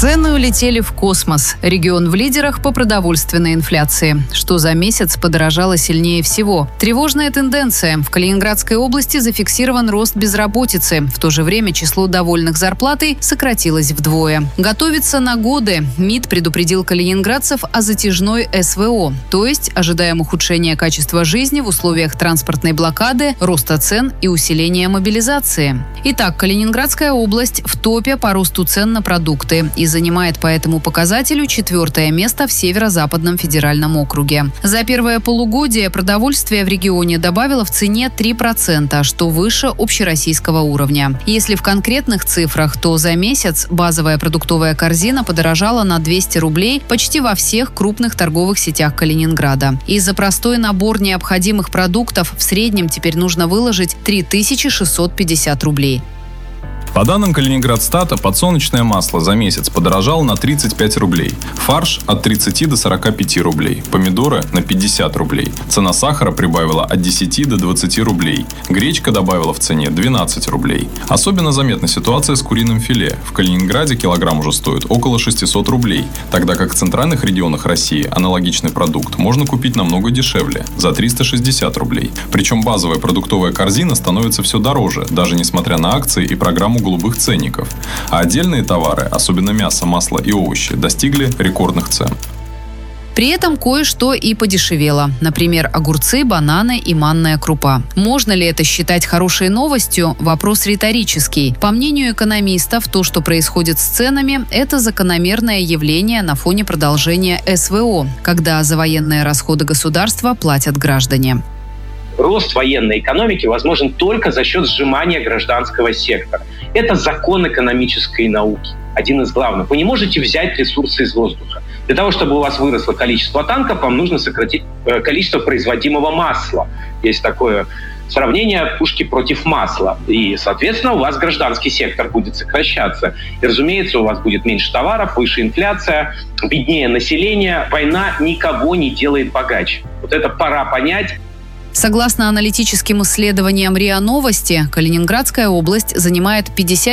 Цены улетели в космос. Регион в лидерах по продовольственной инфляции. Что за месяц подорожало сильнее всего? Тревожная тенденция. В Калининградской области зафиксирован рост безработицы. В то же время число довольных зарплатой сократилось вдвое. Готовится на годы. МИД предупредил калининградцев о затяжной СВО, то есть ожидаем ухудшения качества жизни в условиях транспортной блокады, роста цен и усиления мобилизации. Итак, Калининградская область в топе по росту цен на продукты и занимает по этому показателю 4-е место в Северо-Западном федеральном округе. За первое полугодие продовольствие в регионе добавило в цене 3%, что выше общероссийского уровня. Если в конкретных цифрах, то за месяц базовая продуктовая корзина подорожала на 200 рублей почти во всех крупных торговых сетях Калининграда. И за простой набор необходимых продуктов в среднем теперь нужно выложить 3650 рублей. По данным Калининградстата, подсолнечное масло за месяц подорожало на 35 рублей, фарш от 30 до 45 рублей, помидоры на 50 рублей. Цена сахара прибавила от 10 до 20 рублей, гречка добавила в цене 12 рублей. Особенно заметна ситуация с куриным филе. В Калининграде килограмм уже стоит около 600 рублей, тогда как в центральных регионах России аналогичный продукт можно купить намного дешевле, за 360 рублей. Причем базовая продуктовая корзина становится все дороже, даже несмотря на акции и программу голубых ценников. А отдельные товары, особенно мясо, масло и овощи, достигли рекордных цен. При этом кое-что и подешевело. Например, огурцы, бананы и манная крупа. Можно ли это считать хорошей новостью? Вопрос риторический. По мнению экономистов, то, что происходит с ценами, это закономерное явление на фоне продолжения СВО, когда за военные расходы государства платят граждане. Рост военной экономики возможен только за счет сжимания гражданского сектора. Это закон экономической науки, один из главных. Вы не можете взять ресурсы из воздуха. Для того, чтобы у вас выросло количество танков, вам нужно сократить количество производимого масла. Есть такое сравнение пушки против масла. И, соответственно, у вас гражданский сектор будет сокращаться. И, разумеется, у вас будет меньше товаров, выше инфляция, беднее население. Война никого не делает богаче. Вот это пора понять. Согласно аналитическим исследованиям РИА Новости, Калининградская область занимает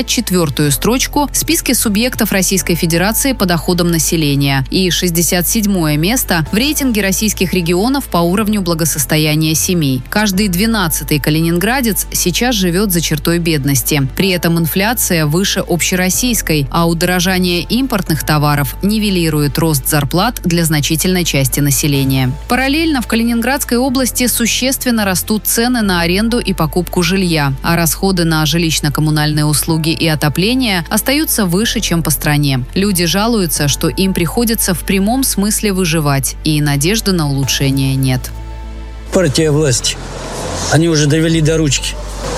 54-ю строчку в списке субъектов Российской Федерации по доходам населения и 67-е место в рейтинге российских регионов по уровню благосостояния семей. Каждый 12-й калининградец сейчас живет за чертой бедности. При этом инфляция выше общероссийской, а удорожание импортных товаров нивелирует рост зарплат для значительной части населения. Параллельно в Калининградской области существенно растут цены на аренду и покупку жилья, а расходы на жилищно-коммунальные услуги и отопление остаются выше, чем по стране. Люди жалуются, что им приходится в прямом смысле выживать, и надежды на улучшение нет. Партия власти. Они уже довели до ручки.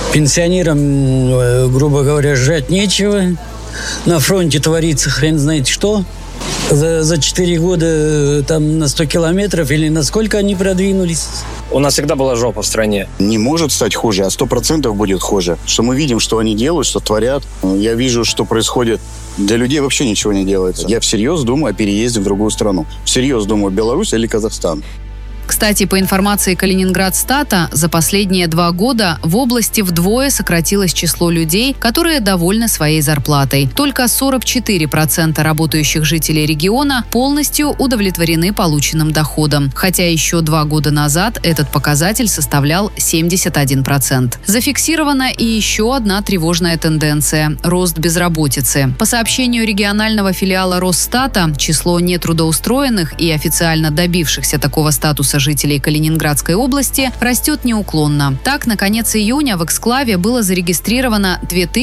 Пенсионерам, грубо говоря, жрать нечего. На фронте творится хрен знает что. За 4 года там на 100 километров или на сколько они продвинулись? У нас всегда была жопа в стране. Не может стать хуже, а 100% будет хуже. Что мы видим, что они делают, что творят. Я вижу, что происходит. Для людей вообще ничего не делается. Я всерьез думаю о переезде в другую страну. Всерьез думаю, Беларусь или Казахстан. Кстати, по информации Калининградстата, за последние 2 года в области вдвое сократилось число людей, которые довольны своей зарплатой. Только 44% работающих жителей региона полностью удовлетворены полученным доходом, хотя еще 2 года назад этот показатель составлял 71%. Зафиксирована и еще одна тревожная тенденция – рост безработицы. По сообщению регионального филиала Росстата, число нетрудоустроенных и официально добившихся такого статуса жителей Калининградской области растет неуклонно. Так, на конец июня в эксклаве было зарегистрировано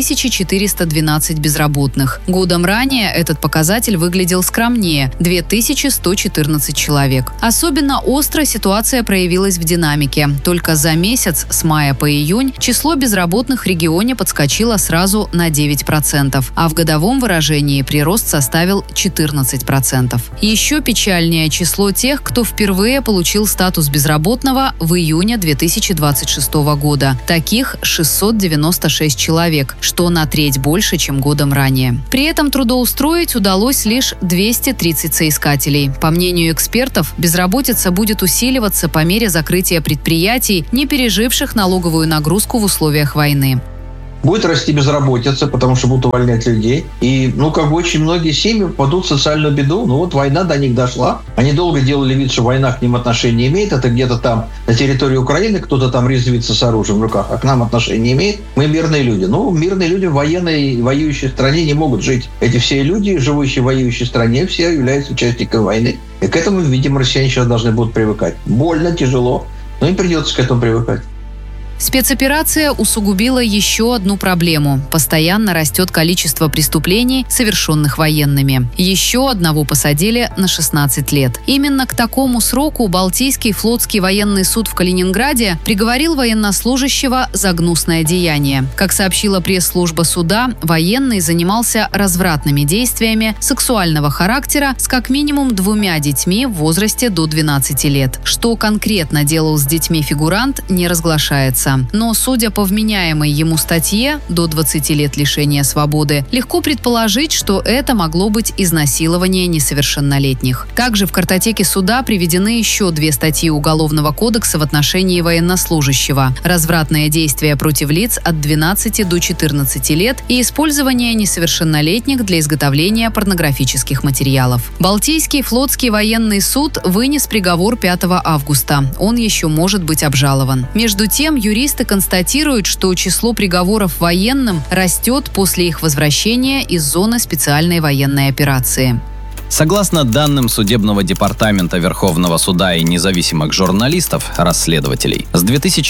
2412 безработных. Годом ранее этот показатель выглядел скромнее – 2114 человек. Особенно остро ситуация проявилась в динамике. Только за месяц, с мая по июнь, число безработных в регионе подскочило сразу на 9%, а в годовом выражении прирост составил 14%. Еще печальнее число тех, кто впервые получил статус безработного в июне 2026 года. Таких 696 человек, что на треть больше, чем годом ранее. При этом трудоустроить удалось лишь 230 соискателей. По мнению экспертов, безработица будет усиливаться по мере закрытия предприятий, не переживших налоговую нагрузку в условиях войны. будет расти безработица, потому что будут увольнять людей. И, очень многие семьи попадут в социальную беду. Война до них дошла. Они долго делали вид, что война к ним отношения не имеет. Это где-то там на территории Украины кто-то там резвится с оружием в руках, а к нам отношения не имеет. Мы мирные люди. Мирные люди в военной, воюющей стране не могут жить. Эти все люди, живущие в воюющей стране, все являются участниками войны. И к этому, видимо, россияне сейчас должны будут привыкать. Больно, тяжело, но им придется к этому привыкать. Спецоперация усугубила еще одну проблему. Постоянно растет количество преступлений, совершенных военными. Еще одного посадили на 16 лет. Именно к такому сроку Балтийский флотский военный суд в Калининграде приговорил военнослужащего за гнусное деяние. Как сообщила пресс-служба суда, военный занимался развратными действиями сексуального характера с как минимум 2 детьми в возрасте до 12 лет. Что конкретно делал с детьми фигурант, не разглашается. Но, судя по вменяемой ему статье до 20 лет лишения свободы, легко предположить, что это могло быть изнасилование несовершеннолетних. Также в картотеке суда приведены еще 2 статьи Уголовного кодекса в отношении военнослужащего: развратное действие против лиц от 12 до 14 лет и использование несовершеннолетних для изготовления порнографических материалов. Балтийский флотский военный суд вынес приговор 5 августа. Он еще может быть обжалован. Между тем, юристы констатируют, что число приговоров военным растет после их возвращения из зоны специальной военной операции. Согласно данным Судебного департамента Верховного суда и независимых журналистов, расследователей, с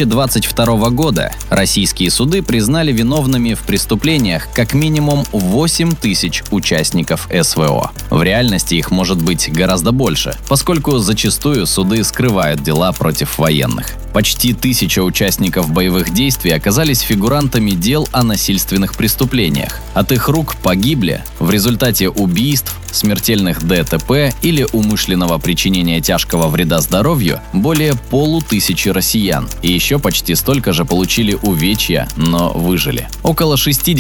2022 года российские суды признали виновными в преступлениях как минимум 8 тысяч участников СВО. В реальности их может быть гораздо больше, поскольку зачастую суды скрывают дела против военных. Почти 1000 участников боевых действий оказались фигурантами дел о насильственных преступлениях. От их рук погибли в результате убийств, смертельных ДТП или умышленного причинения тяжкого вреда здоровью более 500 россиян. И еще почти столько же получили увечья, но выжили. Около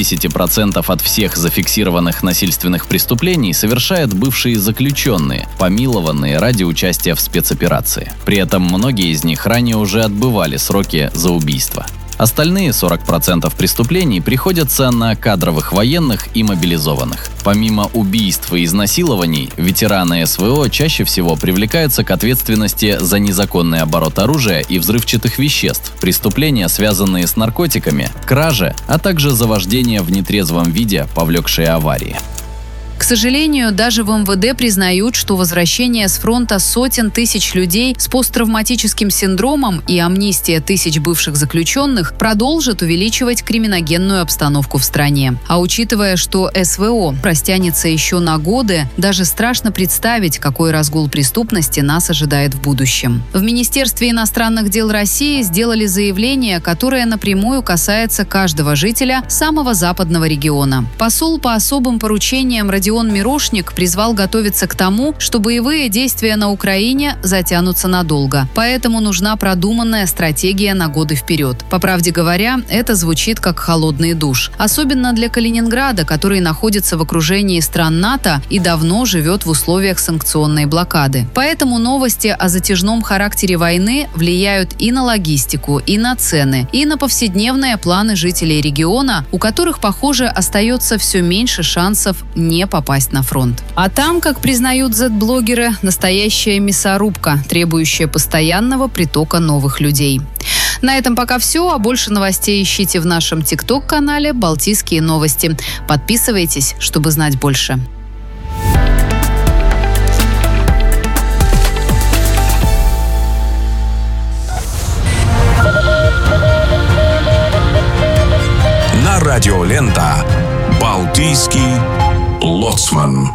60% от всех зафиксированных насильственных преступлений совершают бывшие заключенные, помилованные ради участия в спецоперации. При этом многие из них ранее уже отбывали сроки за убийство. Остальные 40% преступлений приходятся на кадровых военных и мобилизованных. Помимо убийств и изнасилований, ветераны СВО чаще всего привлекаются к ответственности за незаконный оборот оружия и взрывчатых веществ, преступления, связанные с наркотиками, кражи, а также за вождение в нетрезвом виде, повлекшие аварии. К сожалению, даже в МВД признают, что возвращение с фронта сотен тысяч людей с посттравматическим синдромом и амнистия тысяч бывших заключенных продолжит увеличивать криминогенную обстановку в стране. А учитывая, что СВО растянется еще на годы, даже страшно представить, какой разгул преступности нас ожидает в будущем. В Министерстве иностранных дел России сделали заявление, которое напрямую касается каждого жителя самого западного региона. Посол по особым поручениям Родион Мирошник призвал готовиться к тому, что боевые действия на Украине затянутся надолго. Поэтому нужна продуманная стратегия на годы вперед. По правде говоря, это звучит как холодный душ. Особенно для Калининграда, который находится в окружении стран НАТО и давно живет в условиях санкционной блокады. Поэтому новости о затяжном характере войны влияют и на логистику, и на цены, и на повседневные планы жителей региона, у которых, похоже, остается все меньше шансов не попасть на фронт. А там, как признают Z-блогеры, настоящая мясорубка, требующая постоянного притока новых людей. На этом пока все, а больше новостей ищите в нашем ТикТок-канале «Балтийские новости». Подписывайтесь, чтобы знать больше. На радио «Лента» «Балтийский лоцман».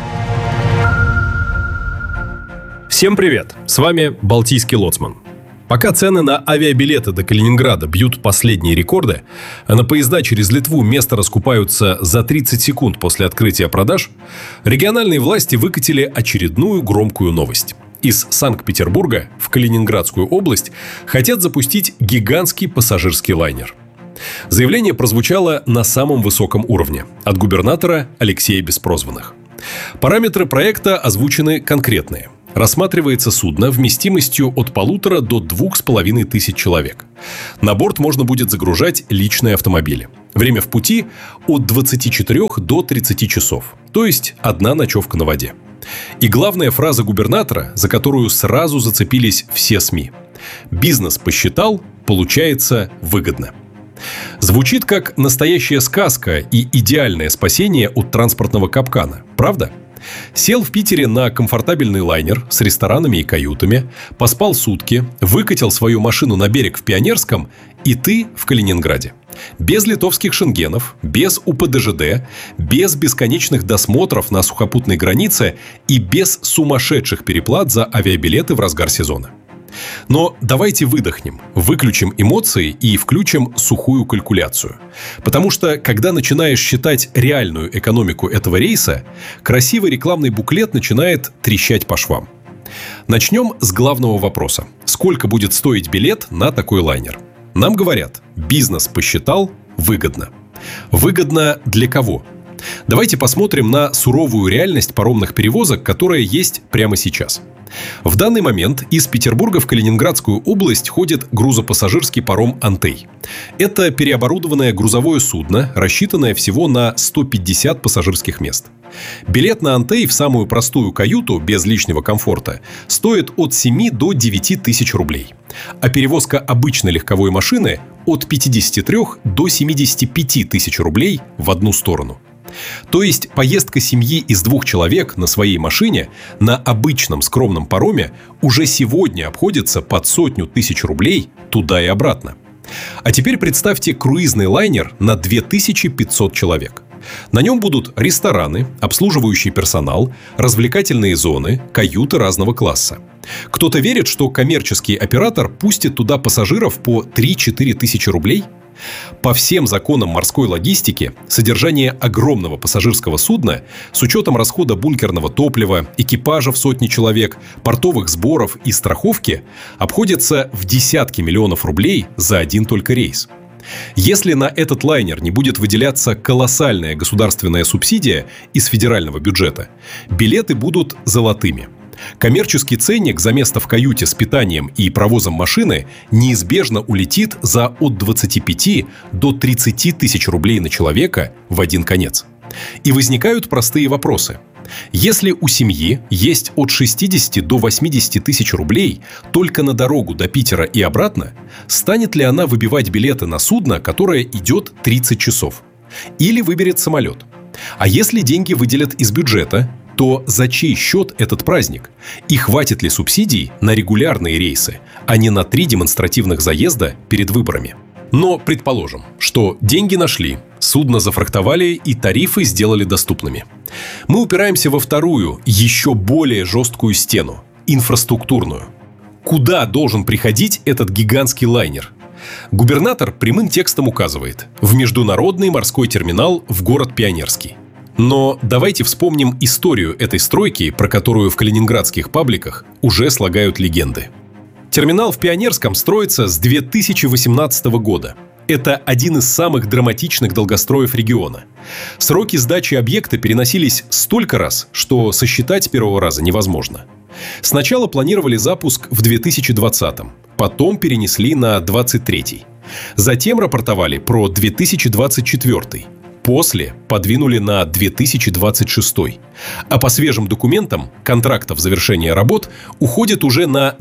Всем привет! С вами «Балтийский лоцман». Пока цены на авиабилеты до Калининграда бьют последние рекорды, а на поезда через Литву места раскупаются за 30 секунд после открытия продаж, региональные власти выкатили очередную громкую новость. Из Санкт-Петербурга в Калининградскую область хотят запустить гигантский пассажирский лайнер. Заявление прозвучало на самом высоком уровне от губернатора Алексея Беспрозванных. Параметры проекта озвучены конкретные. Рассматривается судно вместимостью от 1500 до 2500 человек. На борт можно будет загружать личные автомобили. Время в пути от 24 до 30 часов, то есть одна ночевка на воде. И главная фраза губернатора, за которую сразу зацепились все СМИ. «Бизнес посчитал, получается выгодно». Звучит как настоящая сказка и идеальное спасение от транспортного капкана, правда? Сел в Питере на комфортабельный лайнер с ресторанами и каютами, поспал сутки, выкатил свою машину на берег в Пионерском, и ты в Калининграде. Без литовских шенгенов, без УПДЖД, без бесконечных досмотров на сухопутной границе и без сумасшедших переплат за авиабилеты в разгар сезона. Но давайте выдохнем, выключим эмоции и включим сухую калькуляцию. Потому что, когда начинаешь считать реальную экономику этого рейса, красивый рекламный буклет начинает трещать по швам. Начнем с главного вопроса. Сколько будет стоить билет на такой лайнер? Нам говорят, бизнес посчитал, выгодно. Выгодно для кого? Давайте посмотрим на суровую реальность паромных перевозок, которая есть прямо сейчас. В данный момент из Петербурга в Калининградскую область ходит грузопассажирский паром «Антей». Это переоборудованное грузовое судно, рассчитанное всего на 150 пассажирских мест. Билет на «Антей» в самую простую каюту, без лишнего комфорта, стоит от 7 до 9 тысяч рублей. А перевозка обычной легковой машины от 53 до 75 тысяч рублей в одну сторону. То есть поездка семьи из 2 человек на своей машине на обычном скромном пароме уже сегодня обходится под 100 тысяч рублей туда и обратно. А теперь представьте круизный лайнер на 2500 человек. На нем будут рестораны, обслуживающий персонал, развлекательные зоны, каюты разного класса. Кто-то верит, что коммерческий оператор пустит туда пассажиров по 3-4 тысячи рублей? По всем законам морской логистики, содержание огромного пассажирского судна с учетом расхода бункерного топлива, экипажа в сотни человек, портовых сборов и страховки обходится в десятки миллионов рублей за один только рейс. Если на этот лайнер не будет выделяться колоссальная государственная субсидия из федерального бюджета, билеты будут золотыми. Коммерческий ценник за место в каюте с питанием и провозом машины неизбежно улетит за от 25 до 30 тысяч рублей на человека в один конец. И возникают простые вопросы. Если у семьи есть от 60 до 80 тысяч рублей только на дорогу до Питера и обратно, станет ли она выбивать билеты на судно, которое идет 30 часов? Или выберет самолет? А если деньги выделят из бюджета, то за чей счет этот праздник? И хватит ли субсидий на регулярные рейсы, а не на 3 демонстративных заезда перед выборами? Но предположим, что деньги нашли, судно зафрахтовали и тарифы сделали доступными. Мы упираемся во вторую, еще более жесткую стену – инфраструктурную. Куда должен приходить этот гигантский лайнер? Губернатор прямым текстом указывает – в международный морской терминал в город Пионерский. Но давайте вспомним историю этой стройки, про которую в калининградских пабликах уже слагают легенды. Терминал в Пионерском строится с 2018 года. Это один из самых драматичных долгостроев региона. Сроки сдачи объекта переносились столько раз, что сосчитать с первого раза невозможно. Сначала планировали запуск в 2020-м, потом перенесли на 2023-й. Затем рапортовали про 2024-й. После подвинули на 2026. А по свежим документам контрактов завершения работ уходит уже на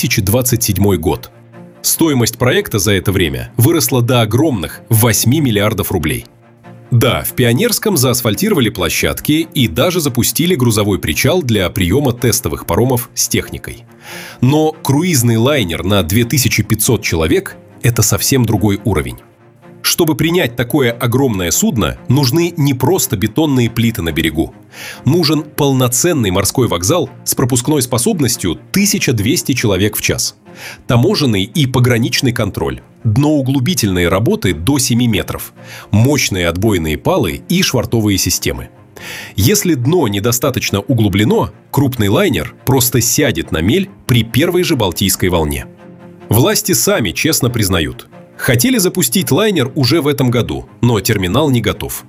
2027 год. Стоимость проекта за это время выросла до огромных 8 миллиардов рублей. Да, в Пионерском заасфальтировали площадки и даже запустили грузовой причал для приема тестовых паромов с техникой. Но круизный лайнер на 2500 человек – это совсем другой уровень. Чтобы принять такое огромное судно, нужны не просто бетонные плиты на берегу. Нужен полноценный морской вокзал с пропускной способностью 1200 человек в час. Таможенный и пограничный контроль, дноуглубительные работы до 7 метров, мощные отбойные палы и швартовые системы. Если дно недостаточно углублено, крупный лайнер просто сядет на мель при первой же Балтийской волне. Власти сами честно признают – хотели запустить лайнер уже в этом году, но терминал не готов.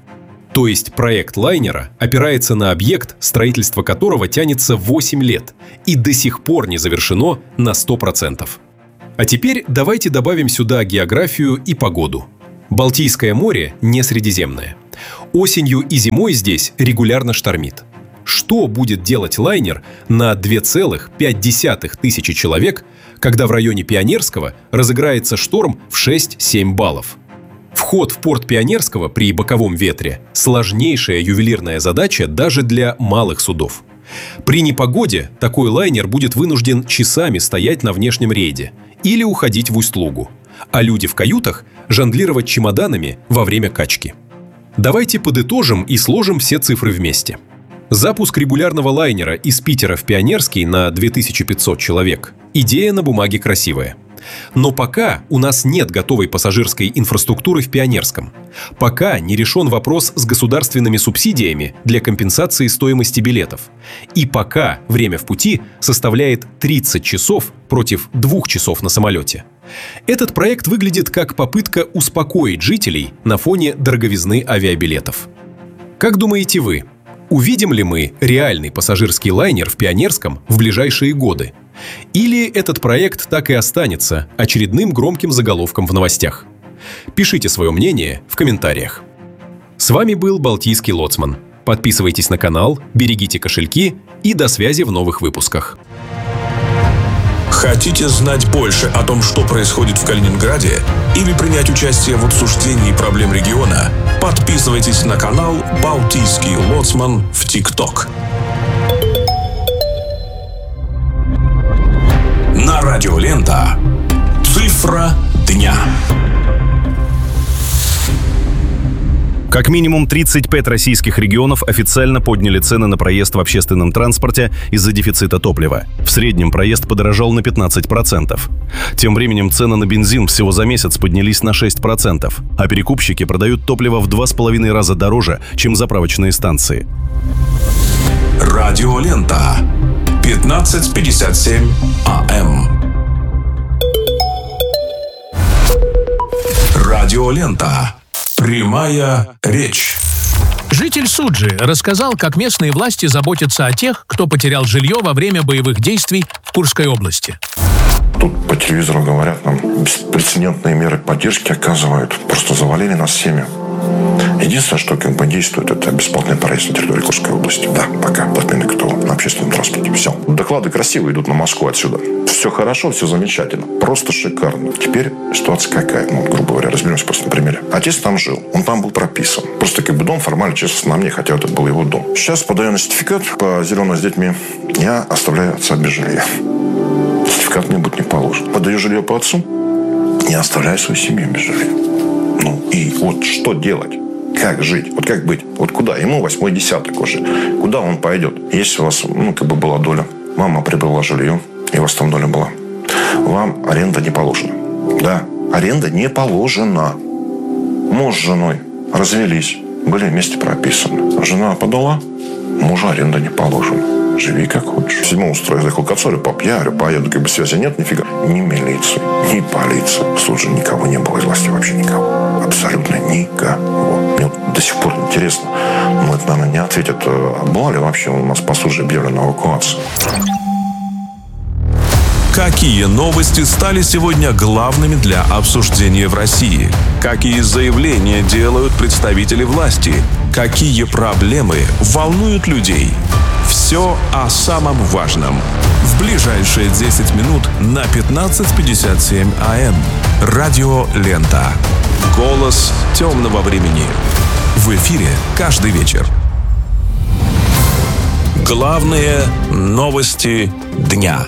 То есть проект лайнера опирается на объект, строительство которого тянется 8 лет и до сих пор не завершено на 100%. А теперь давайте добавим сюда географию и погоду. Балтийское море не Средиземное. Осенью и зимой здесь регулярно штормит. Что будет делать лайнер на 2,5 тысячи человек, когда в районе Пионерского разыграется шторм в 6-7 баллов? Вход в порт Пионерского при боковом ветре – сложнейшая ювелирная задача даже для малых судов. При непогоде такой лайнер будет вынужден часами стоять на внешнем рейде или уходить в Усть-Лугу, а люди в каютах жонглировать чемоданами во время качки. Давайте подытожим и сложим все цифры вместе. Запуск регулярного лайнера из Питера в Пионерский на 2500 человек – идея на бумаге красивая. Но пока у нас нет готовой пассажирской инфраструктуры в Пионерском. Пока не решен вопрос с государственными субсидиями для компенсации стоимости билетов. И пока время в пути составляет 30 часов против 2 часов на самолете. Этот проект выглядит как попытка успокоить жителей на фоне дороговизны авиабилетов. Как думаете вы, увидим ли мы реальный пассажирский лайнер в Пионерском в ближайшие годы? Или этот проект так и останется очередным громким заголовком в новостях? Пишите свое мнение в комментариях. С вами был Балтийский лоцман. Подписывайтесь на канал, берегите кошельки и до связи в новых выпусках. Хотите знать больше о том, что происходит в Калининграде, или принять участие в обсуждении проблем региона? Подписывайтесь на канал «Балтийский лоцман» в ТикТок. На Радио Лента. Цифра дня. Как минимум 35 российских регионов официально подняли цены на проезд в общественном транспорте из-за дефицита топлива. В среднем проезд подорожал на 15%. Тем временем цены на бензин всего за месяц поднялись на 6%, а перекупщики продают топливо в 2,5 раза дороже, чем заправочные станции. Радио Лента. 15:57 АМ. Радио Лента. Прямая речь. Житель Суджи рассказал, как местные власти заботятся о тех, кто потерял жилье во время боевых действий в Курской области. Тут по телевизору говорят, нам беспрецедентные меры поддержки оказывают. Просто завалили нас всеми. Единственное, что действует, это бесплатный проезд на территории Курской области. Да, пока платный КТО на общественном транспорте. Все. Доклады красиво идут на Москву отсюда. Все хорошо, все замечательно. Просто шикарно. Теперь ситуация какая? Грубо говоря, разберемся просто на примере. Отец там жил, он там был прописан. Просто дом формально, честно, на мне, хотя это был его дом. Сейчас подаю на сертификат по зеленому с детьми. Я оставляю отца без жилья. Сертификат мне будет не положен. Подаю жилье по отцу. Я оставляю свою семью без жилья. И вот что делать? Как жить? Вот как быть? Вот куда? Ему 8-й десяток уже. Куда он пойдет? Если у вас, была доля, мама приобрела жилье, и у вас там доля была, вам аренда не положена. Да, аренда не положена. Муж с женой развелись, были вместе прописаны. Жена подала, мужу аренда не положена. Живи как хочешь. 7 устроил, заехал к отцу, пап, я поеду, связи нет, нифига. Ни милиции, ни полиции. В случае никого не было из власти, вообще никого. Абсолютно никого. Мне до сих пор интересно, это, наверное, не ответят, была ли вообще у нас по Суджи объявлена эвакуация. Какие новости стали сегодня главными для обсуждения в России? Какие заявления делают представители власти? Какие проблемы волнуют людей? Все о самом важном. В ближайшие 10 минут на 15:57 АМ. Радио Лента. Голос темного времени. В эфире каждый вечер. Главные новости дня.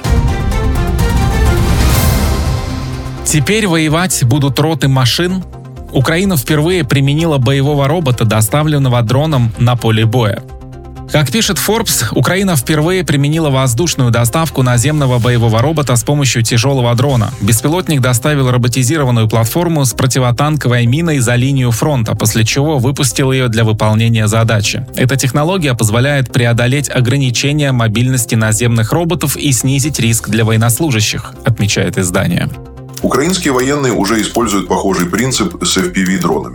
Теперь воевать будут роты машин. Украина впервые применила боевого робота, доставленного дроном на поле боя. Как пишет Forbes, Украина впервые применила воздушную доставку наземного боевого робота с помощью тяжелого дрона. Беспилотник доставил роботизированную платформу с противотанковой миной за линию фронта, после чего выпустил ее для выполнения задачи. Эта технология позволяет преодолеть ограничения мобильности наземных роботов и снизить риск для военнослужащих, отмечает издание. Украинские военные уже используют похожий принцип с FPV-дронами.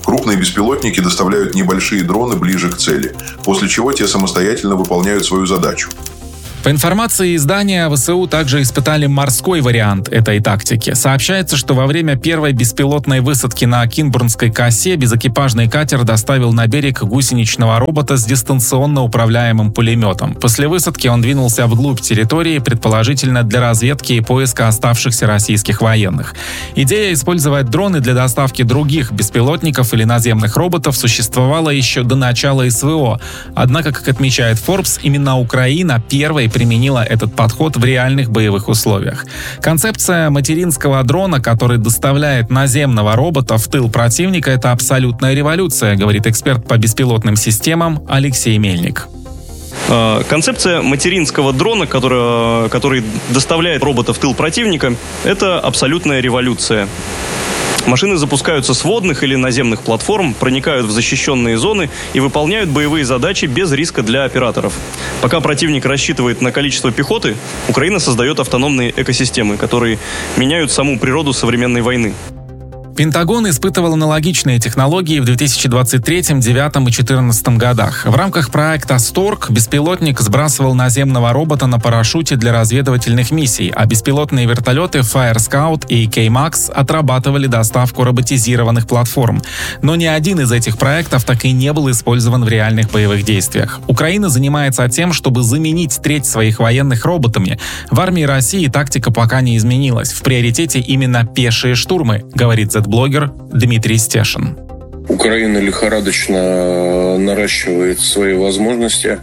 Крупные беспилотники доставляют небольшие дроны ближе к цели, после чего те самостоятельно выполняют свою задачу. По информации издания, ВСУ также испытали морской вариант этой тактики. Сообщается, что во время первой беспилотной высадки на Кинбурнской косе безэкипажный катер доставил на берег гусеничного робота с дистанционно управляемым пулеметом. После высадки он двинулся вглубь территории, предположительно для разведки и поиска оставшихся российских военных. Идея использовать дроны для доставки других беспилотников или наземных роботов существовала еще до начала СВО. Однако, как отмечает Forbes, именно Украина первой применила этот подход в реальных боевых условиях. Концепция материнского дрона, который доставляет наземного робота в тыл противника, это абсолютная революция, говорит эксперт по беспилотным системам Алексей Мельник. Концепция материнского дрона, который доставляет робота в тыл противника, это абсолютная революция. Машины запускаются с водных или наземных платформ, проникают в защищенные зоны и выполняют боевые задачи без риска для операторов. Пока противник рассчитывает на количество пехоты, Украина создает автономные экосистемы, которые меняют саму природу современной войны. Пентагон испытывал аналогичные технологии в 2023, 2009 и 2014 годах. В рамках проекта «Сторг» беспилотник сбрасывал наземного робота на парашюте для разведывательных миссий, а беспилотные вертолеты Fire Scout и K-Max отрабатывали доставку роботизированных платформ. Но ни один из этих проектов так и не был использован в реальных боевых действиях. Украина занимается тем, чтобы заменить треть своих военных роботами. В армии России тактика пока не изменилась. В приоритете именно пешие штурмы, говорит блогер Дмитрий Стешин. Украина лихорадочно наращивает свои возможности.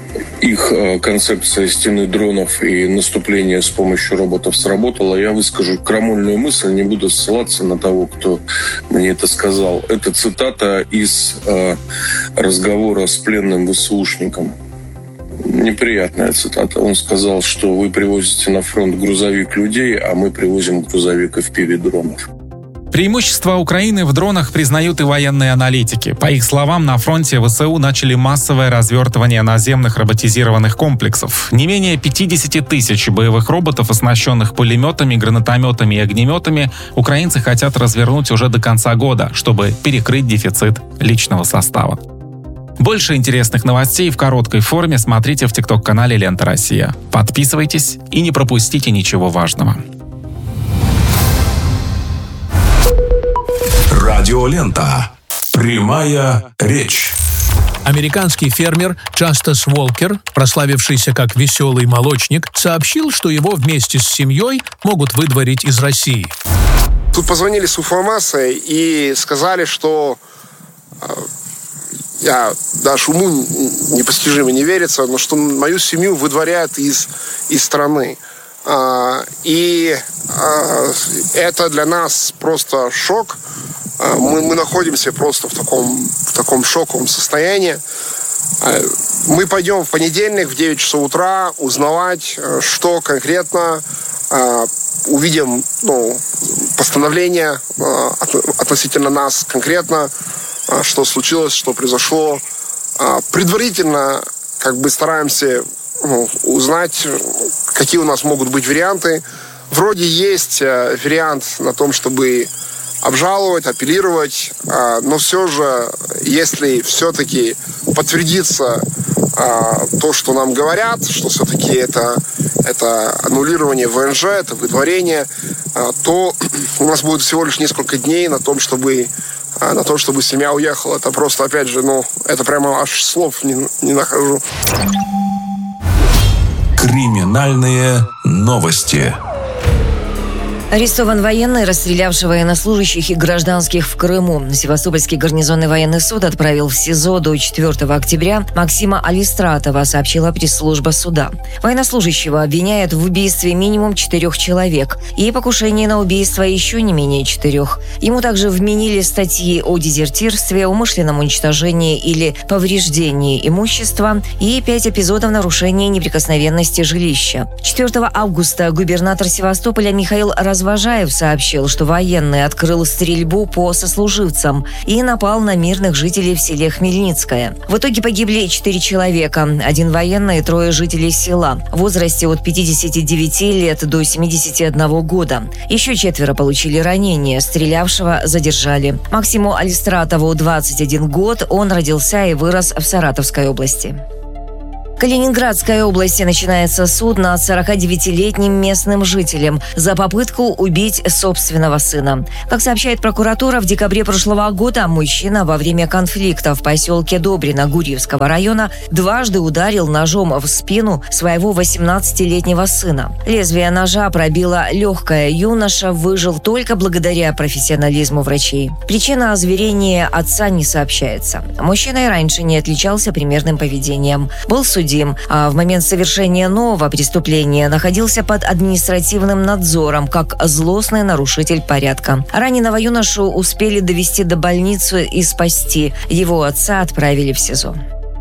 Их концепция стены дронов и наступления с помощью роботов сработала. Я выскажу крамольную мысль, не буду ссылаться на того, кто мне это сказал. Это цитата из разговора с пленным ВСУшником. Неприятная цитата. Он сказал, что вы привозите на фронт грузовик людей, а мы привозим грузовик FPV дронов. Преимущество Украины в дронах признают и военные аналитики. По их словам, на фронте ВСУ начали массовое развертывание наземных роботизированных комплексов. Не менее 50 тысяч боевых роботов, оснащенных пулеметами, гранатометами и огнеметами, украинцы хотят развернуть уже до конца года, чтобы перекрыть дефицит личного состава. Больше интересных новостей в короткой форме смотрите в ТикТок-канале «Лента Россия». Подписывайтесь и не пропустите ничего важного. Радиолента. Прямая речь. Американский фермер Джастас Уолкер, прославившийся как веселый молочник, сообщил, что его вместе с семьей могут выдворить из России. Тут позвонили с Уфамаса и сказали, что я даже уму непостижимо не верится, но что мою семью выдворяют из страны. И это для нас просто шок. Мы находимся просто в таком шоковом состоянии. Мы пойдем в понедельник в 9 часов утра узнавать, что конкретно. Увидим постановление относительно нас конкретно, что случилось, что произошло. Предварительно стараемся узнать, какие у нас могут быть варианты. Вроде есть вариант на том, чтобы обжаловать, апеллировать, но все же, если все-таки подтвердится то, что нам говорят, что все-таки это аннулирование ВНЖ, это выдворение, то у нас будет всего лишь несколько дней на том, чтобы семья уехала. Это просто, опять же, это прямо аж слов не нахожу. Криминальные новости. Арестован военный, расстрелявший военнослужащих и гражданских в Крыму. Севастопольский гарнизонный военный суд отправил в СИЗО до 4 октября Максима Алистратова, сообщила пресс-служба суда. Военнослужащего обвиняют в убийстве минимум 4 человек и покушении на убийство еще не менее 4. Ему также вменили статьи о дезертирстве, умышленном уничтожении или повреждении имущества и 5 эпизодов нарушения неприкосновенности жилища. 4 августа губернатор Севастополя Михаил Разумов Развожаев сообщил, что военный открыл стрельбу по сослуживцам и напал на мирных жителей в селе Хмельницкое. В итоге погибли 4 человека, 1 военный и 3 жителей села в возрасте от 59 лет до 71 года. Еще 4 получили ранения, стрелявшего задержали. Максиму Алистратову 21 год, он родился и вырос в Саратовской области. В Калининградской области начинается суд над 49-летним местным жителем за попытку убить собственного сына. Как сообщает прокуратура, в декабре прошлого года мужчина во время конфликта в поселке Добрино Гурьевского района дважды ударил ножом в спину своего 18-летнего сына. Лезвие ножа пробило легкое, юноша выжил только благодаря профессионализму врачей. Причина озверения отца не сообщается. Мужчина и раньше не отличался примерным поведением. Был судим, а в момент совершения нового преступления находился под административным надзором как злостный нарушитель порядка. Раненого юношу успели довести до больницы и спасти. Его отца отправили в СИЗО.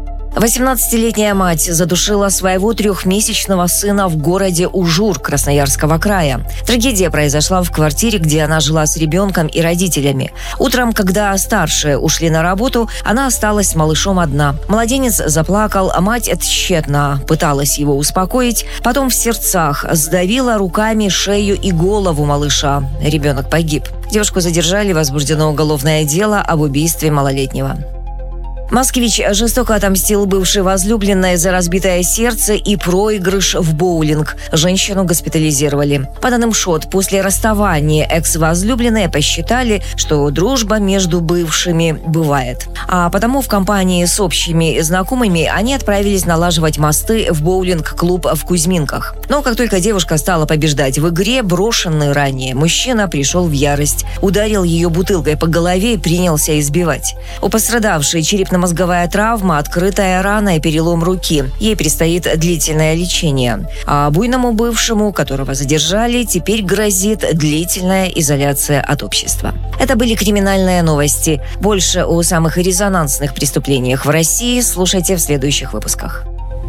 18-летняя мать задушила своего 3-месячного сына в городе Ужур Красноярского края. Трагедия произошла в квартире, где она жила с ребенком и родителями. Утром, когда старшие ушли на работу, она осталась с малышом одна. Младенец заплакал, а мать тщетно пыталась его успокоить. Потом в сердцах сдавила руками шею и голову малыша. Ребенок погиб. Девушку задержали, возбуждено уголовное дело об убийстве малолетнего. Москвич жестоко отомстил бывшей возлюбленной за разбитое сердце и проигрыш в боулинг. Женщину госпитализировали. По данным ШОТ, после расставания экс-возлюбленные посчитали, что дружба между бывшими бывает. А потому в компании с общими знакомыми они отправились налаживать мосты в боулинг-клуб в Кузьминках. Но как только девушка стала побеждать в игре, брошенный ранее мужчина пришел в ярость. Ударил ее бутылкой по голове и принялся избивать. У пострадавшей черепно-мозговая травма, открытая рана и перелом руки. Ей предстоит длительное лечение. А буйному бывшему, которого задержали, теперь грозит длительная изоляция от общества. Это были криминальные новости. Больше о самых резонансных преступлениях в России слушайте в следующих выпусках.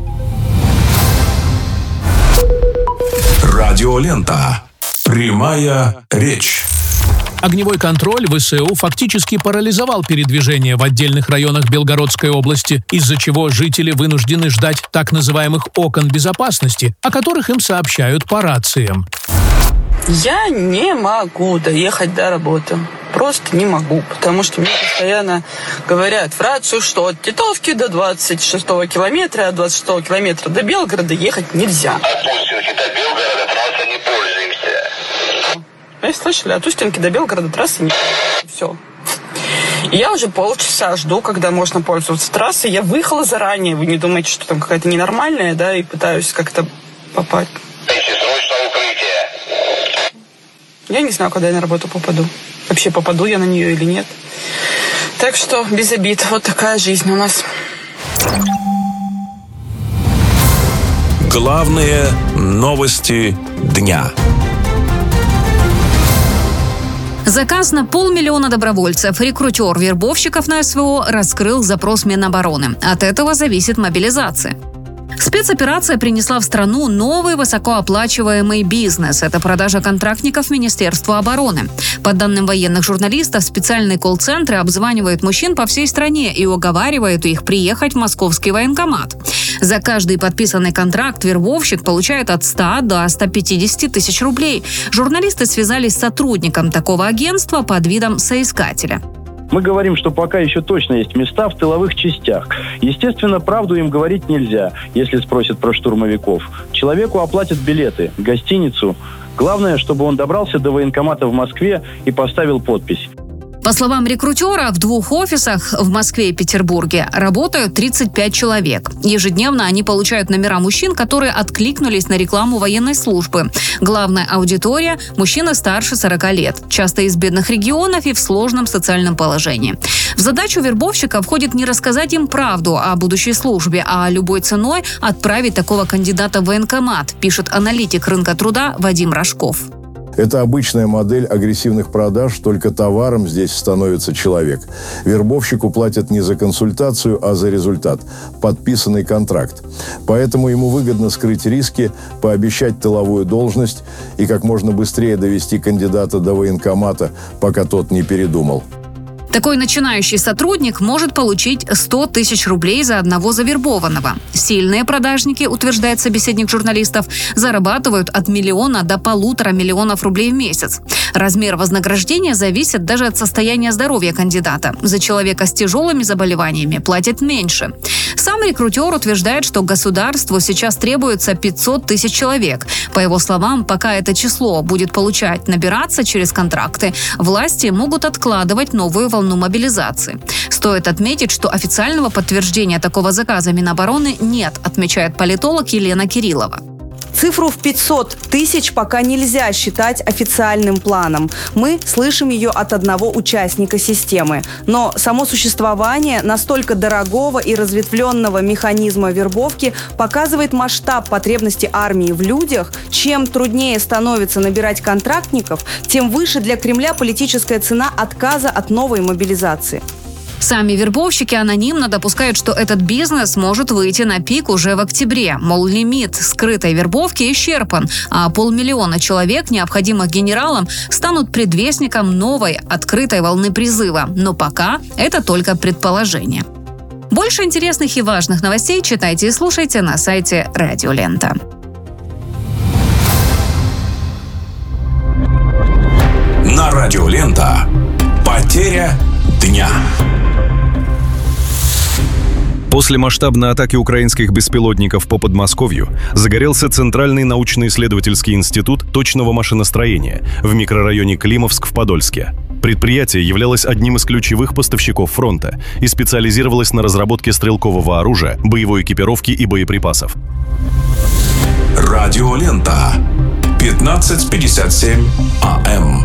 Радиолента. Прямая речь. Огневой контроль ВСУ фактически парализовал передвижение в отдельных районах Белгородской области, из-за чего жители вынуждены ждать так называемых окон безопасности, о которых им сообщают по рациям. Я не могу доехать до работы. Просто не могу, потому что мне постоянно говорят в рацию, что от Титовки до 26-го километра, от 26-го километра до Белгорода ехать нельзя. От Устинки до Белгорода трасса не пользуемся. Вы слышали? От Устинки до Белгорода трассы не пользуемся. Все. И я уже полчаса жду, когда можно пользоваться трассой. Я выехала заранее. Вы не думаете, что там какая-то ненормальная, да, и пытаюсь как-то попасть. Если срочно укрытие. Я не знаю, когда я на работу попаду. Вообще, попаду я на нее или нет. Так что без обид. Вот такая жизнь у нас. Главные новости дня. Заказ на 500 000 добровольцев. Рекрутер вербовщиков на СВО раскрыл запрос Минобороны. От этого зависит мобилизация. Спецоперация принесла в страну новый высокооплачиваемый бизнес. Это продажа контрактников Министерства обороны. По данным военных журналистов, специальные колл-центры обзванивают мужчин по всей стране и уговаривают их приехать в московский военкомат. За каждый подписанный контракт вербовщик получает от 100 до 150 тысяч рублей. Журналисты связались с сотрудником такого агентства под видом соискателя. Мы говорим, что пока еще точно есть места в тыловых частях. Естественно, правду им говорить нельзя, если спросят про штурмовиков. Человеку оплатят билеты, гостиницу. Главное, чтобы он добрался до военкомата в Москве и поставил подпись. По словам рекрутера, в 2 офисах в Москве и Петербурге работают 35 человек. Ежедневно они получают номера мужчин, которые откликнулись на рекламу военной службы. Главная аудитория – мужчины старше 40 лет, часто из бедных регионов и в сложном социальном положении. В задачу вербовщика входит не рассказать им правду о будущей службе, а любой ценой отправить такого кандидата в военкомат, пишет аналитик рынка труда Вадим Рожков. Это обычная модель агрессивных продаж, только товаром здесь становится человек. Вербовщику платят не за консультацию, а за результат – подписанный контракт. Поэтому ему выгодно скрыть риски, пообещать тыловую должность и как можно быстрее довести кандидата до военкомата, пока тот не передумал. Такой начинающий сотрудник может получить 100 тысяч рублей за одного завербованного. Сильные продажники, утверждает собеседник журналистов, зарабатывают от 1 миллиона до 1,5 миллиона рублей в месяц. Размер вознаграждения зависит даже от состояния здоровья кандидата. За человека с тяжелыми заболеваниями платят меньше. Сам рекрутер утверждает, что государству сейчас требуется 500 тысяч человек. По его словам, пока это число будет набираться через контракты, власти могут откладывать новую волну мобилизации. Стоит отметить, что официального подтверждения такого заказа Минобороны нет, отмечает политолог Елена Кириллова. Цифру в 500 тысяч пока нельзя считать официальным планом. Мы слышим ее от одного участника системы. Но само существование настолько дорогого и разветвленного механизма вербовки показывает масштаб потребности армии в людях. Чем труднее становится набирать контрактников, тем выше для Кремля политическая цена отказа от новой мобилизации. Сами вербовщики анонимно допускают, что этот бизнес может выйти на пик уже в октябре. Мол, лимит скрытой вербовки исчерпан, а 500 000 человек, необходимых генералам, станут предвестником новой открытой волны призыва. Но пока это только предположение. Больше интересных и важных новостей читайте и слушайте на сайте Радио Лента. На Радио Лента. Потеря дня. После масштабной атаки украинских беспилотников по Подмосковью загорелся Центральный научно-исследовательский институт точного машиностроения в микрорайоне Климовск в Подольске. Предприятие являлось одним из ключевых поставщиков фронта и специализировалось на разработке стрелкового оружия, боевой экипировки и боеприпасов. Радио Лента. 15:57 АМ.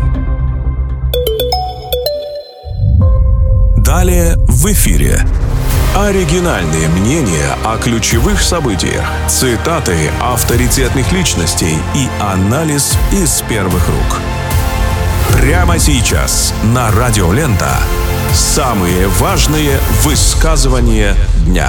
Далее в эфире. Оригинальные мнения о ключевых событиях, цитаты авторитетных личностей и анализ из первых рук. Прямо сейчас на Радио Лента самые важные высказывания дня.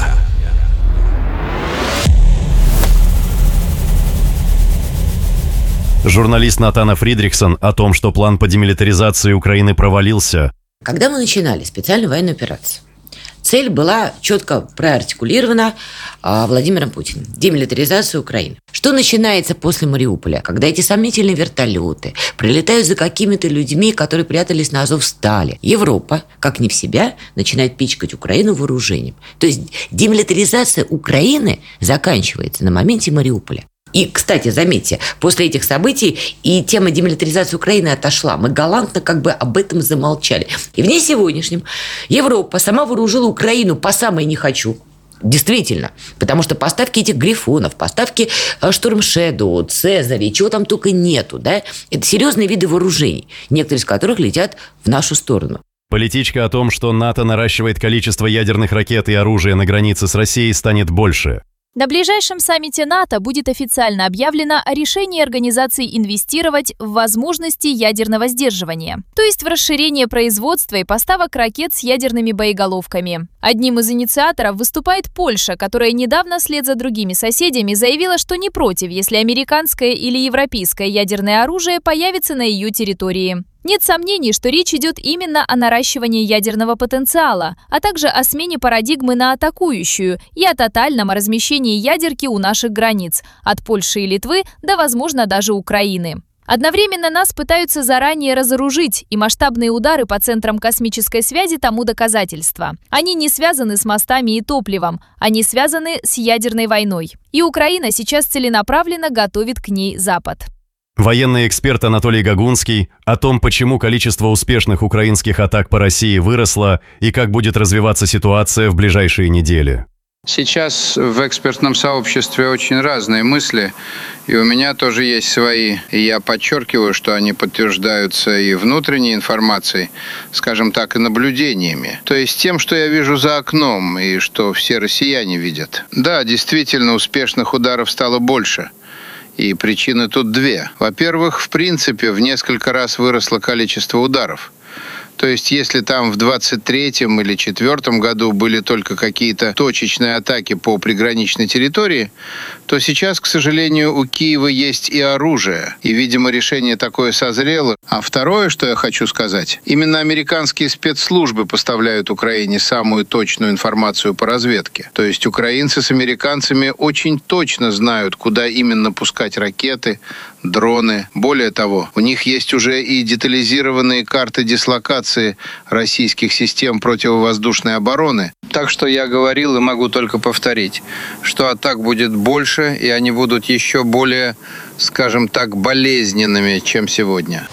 Журналист Натана Фридрихсон о том, что план по демилитаризации Украины провалился. Когда мы начинали специальную военную операцию, цель была четко проартикулирована Владимиром Путиным. Демилитаризация Украины. Что начинается после Мариуполя, когда эти сомнительные вертолеты прилетают за какими-то людьми, которые прятались на Азовстале? Европа, как не в себя, начинает пичкать Украину вооружением. То есть демилитаризация Украины заканчивается на моменте Мариуполя. И, кстати, заметьте, после этих событий и тема демилитаризации Украины отошла. Мы галантно как бы об этом замолчали. И в дне сегодняшнем Европа сама вооружила Украину по самое не хочу. Действительно. Потому что поставки этих грифонов, поставки Шторм Шэдоу, Цезарей, чего там только нету, да? Это серьезные виды вооружений, некоторые из которых летят в нашу сторону. Политичка о том, что НАТО наращивает количество ядерных ракет и оружия на границе с Россией, станет больше. На ближайшем саммите НАТО будет официально объявлено о решении организации инвестировать в возможности ядерного сдерживания, то есть в расширение производства и поставок ракет с ядерными боеголовками. Одним из инициаторов выступает Польша, которая недавно вслед за другими соседями заявила, что не против, если американское или европейское ядерное оружие появится на ее территории. Нет сомнений, что речь идет именно о наращивании ядерного потенциала, а также о смене парадигмы на атакующую и о тотальном размещении ядерки у наших границ, от Польши и Литвы до, возможно, даже Украины. Одновременно нас пытаются заранее разоружить, и масштабные удары по центрам космической связи тому доказательство. Они не связаны с мостами и топливом, они связаны с ядерной войной. И Украина сейчас целенаправленно готовит к ней Запад. Военный эксперт Анатолий Гагунский о том, почему количество успешных украинских атак по России выросло и как будет развиваться ситуация в ближайшие недели. Сейчас в экспертном сообществе очень разные мысли, и у меня тоже есть свои. И я подчеркиваю, что они подтверждаются и внутренней информацией, скажем так, и наблюдениями. То есть тем, что я вижу за окном и что все россияне видят. Да, действительно, успешных ударов стало больше. И причины тут две. Во-первых, в принципе, в несколько раз выросло количество ударов. То есть, если там в 23-м или 4-м году были только какие-то точечные атаки по приграничной территории, то сейчас, к сожалению, у Киева есть и оружие. И, видимо, решение такое созрело. А второе, что я хочу сказать, именно американские спецслужбы поставляют Украине самую точную информацию по разведке. То есть, украинцы с американцами очень точно знают, куда именно пускать ракеты, дроны. Более того, у них есть уже и детализированные карты дислокации российских систем противовоздушной обороны. Так что я говорил и могу только повторить, что атак будет больше, и они будут еще более, скажем так, болезненными, чем сегодня.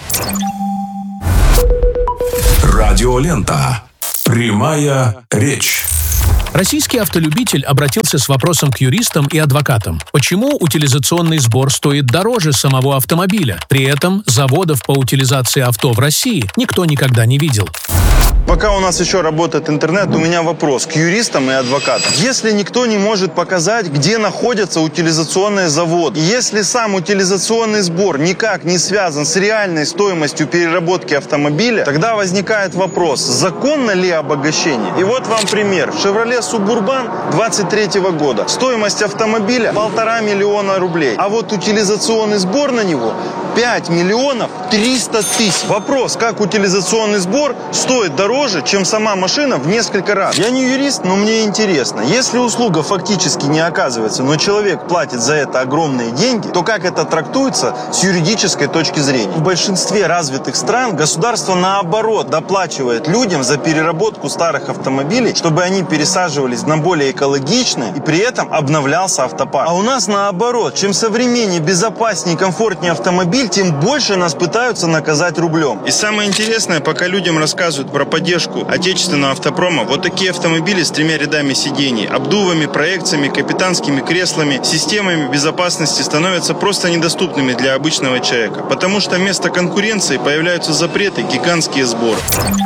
Радиолента. Прямая речь. Российский автолюбитель обратился с вопросом к юристам и адвокатам. Почему утилизационный сбор стоит дороже самого автомобиля? При этом заводов по утилизации авто в России никто никогда не видел. Пока у нас еще работает интернет, у меня вопрос к юристам и адвокатам. Если никто не может показать, где находятся утилизационные заводы, если сам утилизационный сбор никак не связан с реальной стоимостью переработки автомобиля, тогда возникает вопрос, законно ли обогащение? И вот вам пример. Chevrolet Suburban 23 года. Стоимость автомобиля 1,5 миллиона рублей. А вот утилизационный сбор на него 5 миллионов 300 тысяч. Вопрос, как утилизационный сбор стоит дороже, чем сама машина в несколько раз. Я не юрист, но мне интересно. Если услуга фактически не оказывается, но человек платит за это огромные деньги, то как это трактуется с юридической точки зрения? В большинстве развитых стран государство наоборот доплачивает людям за переработку старых автомобилей, чтобы они пересаживались на более экологичные и при этом обновлялся автопарк. А у нас наоборот. Чем современнее, безопаснее, комфортнее автомобиль, тем больше нас пытаются наказать рублем. И самое интересное, пока людям рассказывают про поддержку отечественного автопрома, вот такие автомобили с 3 рядами сидений, обдувами, проекциями, капитанскими креслами, системами безопасности становятся просто недоступными для обычного человека, потому что вместо конкуренции появляются запреты, гигантские сборы.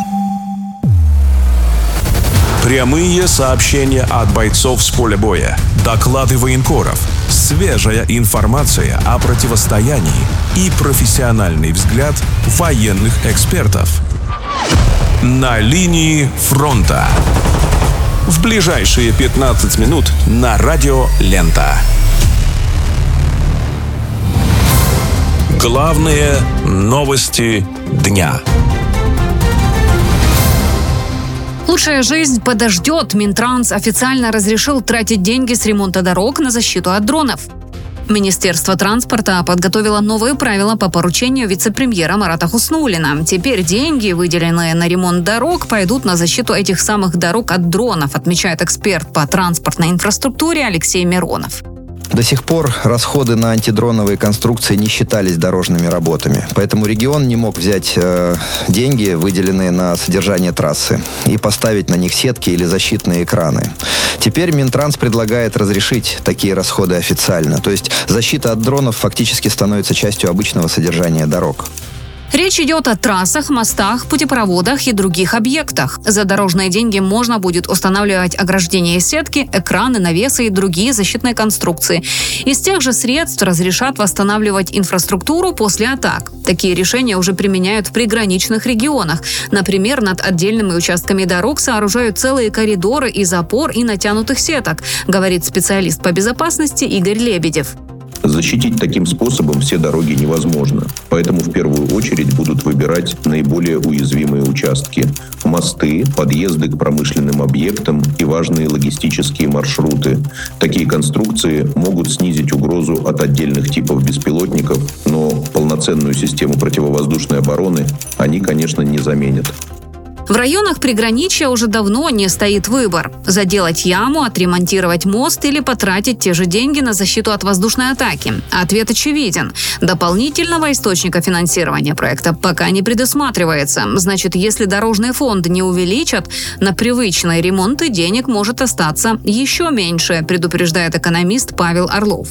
Прямые сообщения от бойцов с поля боя, доклады военкоров, свежая информация о противостоянии и профессиональный взгляд военных экспертов. На линии фронта. В ближайшие 15 минут на Радио Лента. Главные новости дня. Лучшая жизнь подождет. Минтранс официально разрешил тратить деньги с ремонта дорог на защиту от дронов. Министерство транспорта подготовило новые правила по поручению вице-премьера Марата Хуснуллина. Теперь деньги, выделенные на ремонт дорог, пойдут на защиту этих самых дорог от дронов, отмечает эксперт по транспортной инфраструктуре Алексей Миронов. До сих пор расходы на антидроновые конструкции не считались дорожными работами. Поэтому регион не мог взять деньги, выделенные на содержание трассы, и поставить на них сетки или защитные экраны. Теперь Минтранс предлагает разрешить такие расходы официально. То есть защита от дронов фактически становится частью обычного содержания дорог. Речь идет о трассах, мостах, путепроводах и других объектах. За дорожные деньги можно будет устанавливать ограждения и сетки, экраны, навесы и другие защитные конструкции. Из тех же средств разрешат восстанавливать инфраструктуру после атак. Такие решения уже применяют в приграничных регионах. Например, над отдельными участками дорог сооружают целые коридоры из опор и натянутых сеток, говорит специалист по безопасности Игорь Лебедев. Защитить таким способом все дороги невозможно. Поэтому в первую очередь будут выбирать наиболее уязвимые участки. Мосты, подъезды к промышленным объектам и важные логистические маршруты. Такие конструкции могут снизить угрозу от отдельных типов беспилотников, но полноценную систему противовоздушной обороны они, конечно, не заменят. В районах приграничья уже давно не стоит выбор – заделать яму, отремонтировать мост или потратить те же деньги на защиту от воздушной атаки. Ответ очевиден. Дополнительного источника финансирования проекта пока не предусматривается. Значит, если дорожный фонд не увеличат, на привычные ремонты денег может остаться еще меньше, предупреждает экономист Павел Орлов.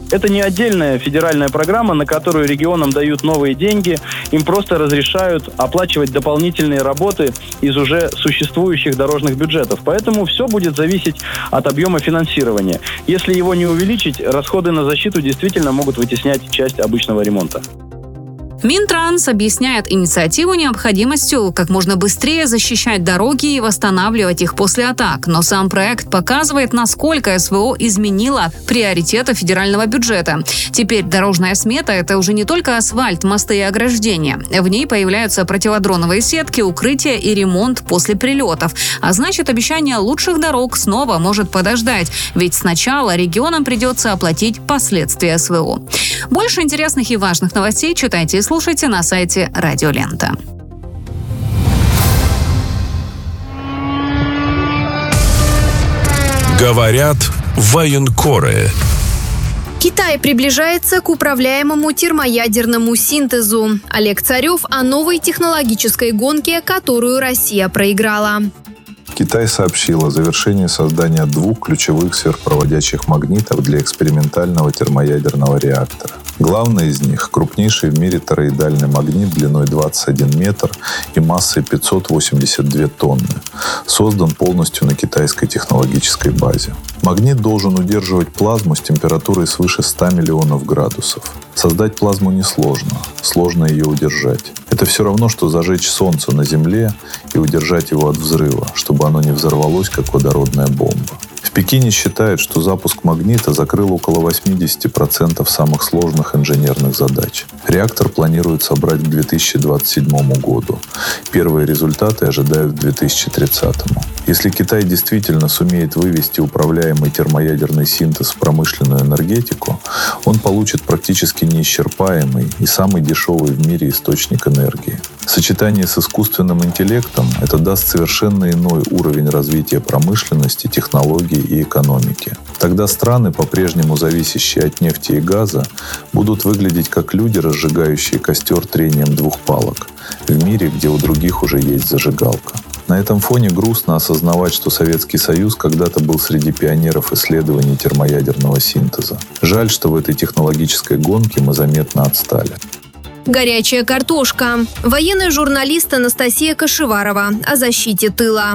Это не отдельная федеральная программа, на которую регионам дают новые деньги, им просто разрешают оплачивать дополнительные работы из уже существующих дорожных бюджетов. Поэтому все будет зависеть от объема финансирования. Если его не увеличить, расходы на защиту действительно могут вытеснять часть обычного ремонта. Минтранс объясняет инициативу необходимостью как можно быстрее защищать дороги и восстанавливать их после атак. Но сам проект показывает, насколько СВО изменило приоритеты федерального бюджета. Теперь дорожная смета – это уже не только асфальт, мосты и ограждения. В ней появляются противодроновые сетки, укрытия и ремонт после прилетов. А значит, обещание лучших дорог снова может подождать. Ведь сначала регионам придется оплатить последствия СВО. Больше интересных и важных новостей читайте и слушайте на сайте Радио Лента. Говорят военкоры. Китай приближается к управляемому термоядерному синтезу. Олег Царев о новой технологической гонке, которую Россия проиграла. Китай сообщил о завершении создания 2 ключевых сверхпроводящих магнитов для экспериментального термоядерного реактора. Главный из них – крупнейший в мире тороидальный магнит длиной 21 метр и массой 582 тонны. Создан полностью на китайской технологической базе. Магнит должен удерживать плазму с температурой свыше 100 миллионов градусов. Создать плазму несложно, сложно ее удержать. Это все равно, что зажечь Солнце на Земле и удержать его от взрыва, чтобы оно не взорвалось, как водородная бомба. В Пекине считают, что запуск магнита закрыл около 80% самых сложных инженерных задач. Реактор планируют собрать к 2027 году. Первые результаты ожидают к 2030. Если Китай действительно сумеет вывести управляемый термоядерный синтез в промышленную энергетику, он получит практически неисчерпаемый и самый дешевый в мире источник энергии. В сочетании с искусственным интеллектом это даст совершенно иной уровень развития промышленности, технологий и экономики. Тогда страны, по-прежнему зависящие от нефти и газа, будут выглядеть как люди, разжигающие костер трением 2 палок, в мире, где у других уже есть зажигалка. На этом фоне грустно осознавать, что Советский Союз когда-то был среди пионеров исследований термоядерного синтеза. Жаль, что в этой технологической гонке мы заметно отстали. Горячая картошка. Военный журналист Анастасия Кашеварова о защите тыла.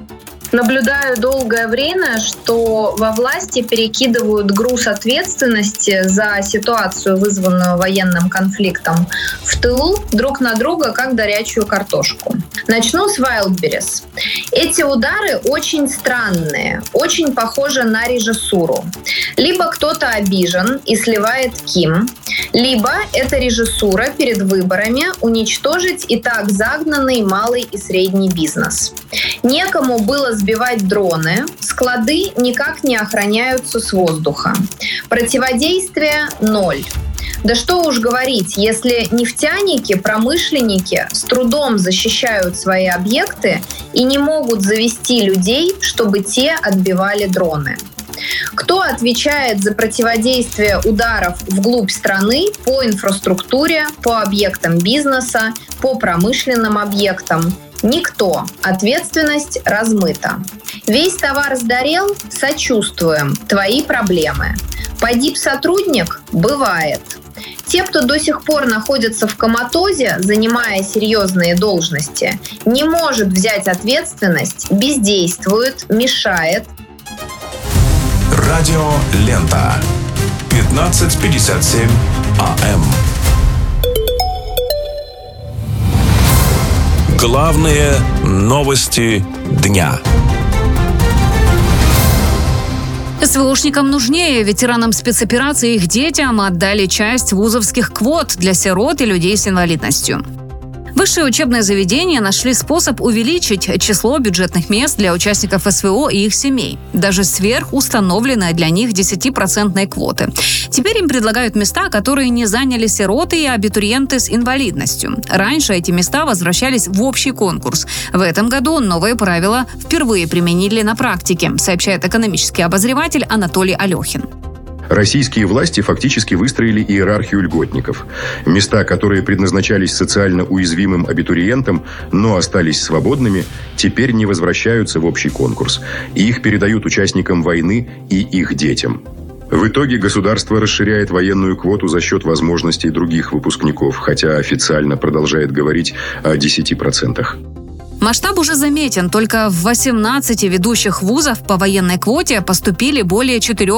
Наблюдаю долгое время, что во власти перекидывают груз ответственности за ситуацию, вызванную военным конфликтом в тылу, друг на друга, как горячую картошку. Начну с Wildberries. Эти удары очень странные, очень похожи на режиссуру. Либо кто-то обижен и сливает Ким, либо это режиссура перед выборами уничтожить и так загнанный малый и средний бизнес. Некому было сбивать дроны, склады никак не охраняются с воздуха. Противодействие – 0. Да что уж говорить, если нефтяники, промышленники с трудом защищают свои объекты и не могут завести людей, чтобы те отбивали дроны. Кто отвечает за противодействие ударов вглубь страны по инфраструктуре, по объектам бизнеса, по промышленным объектам? Никто. Ответственность размыта. Весь товар сгорел? Сочувствуем. Твои проблемы. Погиб сотрудник? Бывает. Те, кто до сих пор находится в коматозе, занимая серьезные должности, не может взять ответственность, бездействует, мешает. Радио Лента. 15:57 АМ. Главные новости дня. СВОшникам нужнее. Ветеранам спецоперации и их детям отдали часть вузовских квот для сирот и людей с инвалидностью. Высшие учебные заведения нашли способ увеличить число бюджетных мест для участников СВО и их семей, даже сверх установленной для них 10% квоты. Теперь им предлагают места, которые не заняли сироты и абитуриенты с инвалидностью. Раньше эти места возвращались в общий конкурс. В этом году новые правила впервые применили на практике, сообщает экономический обозреватель Анатолий Алехин. Российские власти фактически выстроили иерархию льготников. Места, которые предназначались социально уязвимым абитуриентам, но остались свободными, теперь не возвращаются в общий конкурс. И их передают участникам войны и их детям. В итоге государство расширяет военную квоту за счет возможностей других выпускников, хотя официально продолжает говорить о 10%. Масштаб уже заметен. Только в 18 ведущих вузов по военной квоте поступили более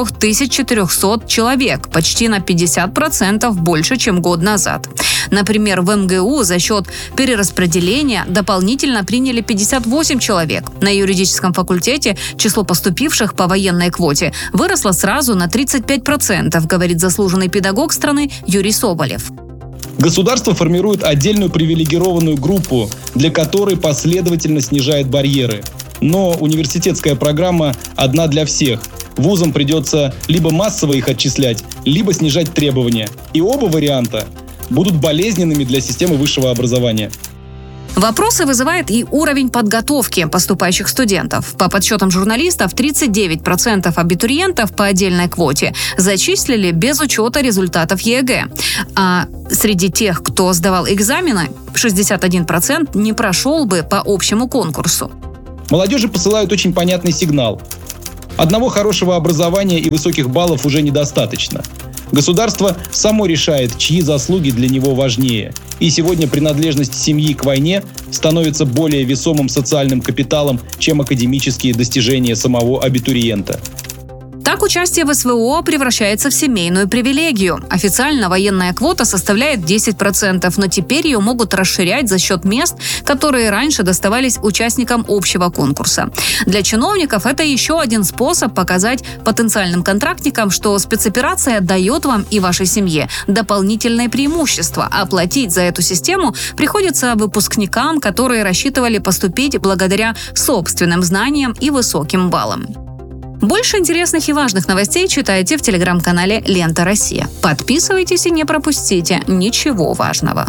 4400 человек, почти на 50% больше, чем год назад. Например, в МГУ за счет перераспределения дополнительно приняли 58 человек. На юридическом факультете число поступивших по военной квоте выросло сразу на 35%, говорит заслуженный педагог страны Юрий Соболев. Государство формирует отдельную привилегированную группу, для которой последовательно снижает барьеры. Но университетская программа одна для всех. Вузам придется либо массово их отчислять, либо снижать требования. И оба варианта будут болезненными для системы высшего образования. Вопросы вызывает и уровень подготовки поступающих студентов. По подсчетам журналистов, 39% абитуриентов по отдельной квоте зачислили без учета результатов ЕГЭ. А среди тех, кто сдавал экзамены, 61% не прошел бы по общему конкурсу. Молодежи посылают очень понятный сигнал. Одного хорошего образования и высоких баллов уже недостаточно. Государство само решает, чьи заслуги для него важнее. И сегодня принадлежность семьи к войне становится более весомым социальным капиталом, чем академические достижения самого абитуриента. Так участие в СВО превращается в семейную привилегию. Официально военная квота составляет 10%, но теперь ее могут расширять за счет мест, которые раньше доставались участникам общего конкурса. Для чиновников это еще один способ показать потенциальным контрактникам, что спецоперация дает вам и вашей семье дополнительное преимущество, а платить за эту систему приходится выпускникам, которые рассчитывали поступить благодаря собственным знаниям и высоким баллам. Больше интересных и важных новостей читайте в телеграм-канале «Лента Россия». Подписывайтесь и не пропустите ничего важного.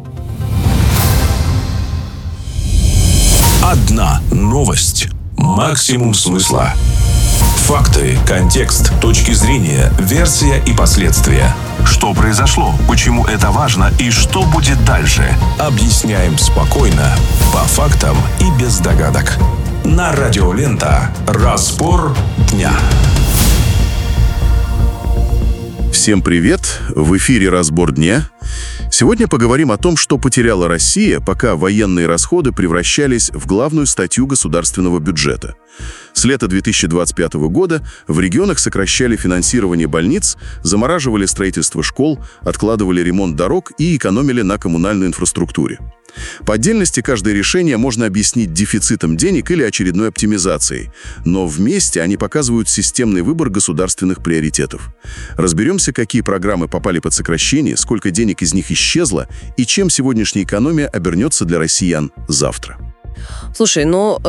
Одна новость. Максимум смысла. Факты, контекст, точки зрения, версия и последствия. Что произошло, почему это важно и что будет дальше. Объясняем спокойно, по фактам и без догадок. На радио «Лента». Разбор дня. Всем привет! В эфире «Разбор дня». Сегодня поговорим о том, что потеряла Россия, пока военные расходы превращались в главную статью государственного бюджета. С лета 2025 года в регионах сокращали финансирование больниц, замораживали строительство школ, откладывали ремонт дорог и экономили на коммунальной инфраструктуре. По отдельности каждое решение можно объяснить дефицитом денег или очередной оптимизацией, но вместе они показывают системный выбор государственных приоритетов. Разберемся, какие программы попали под сокращение, сколько денег из них исчезло и чем сегодняшняя экономия обернется для россиян завтра. Слушай,